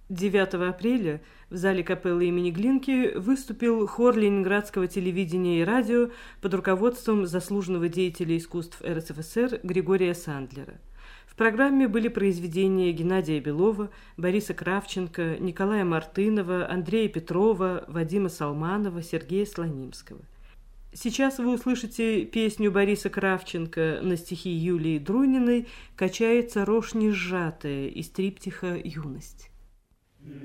9 апреля в зале капеллы имени Глинки выступил хор Ленинградского телевидения и радио под руководством заслуженного деятеля искусств РСФСР Григория Сандлера. В программе были произведения Геннадия Белова, Бориса Кравченко, Николая Мартынова, Андрея Петрова, Вадима Салманова, Сергея Слонимского. Сейчас вы услышите песню Бориса Кравченко на стихи Юлии Друниной «Качается рожь несжатая» из триптиха «Юность».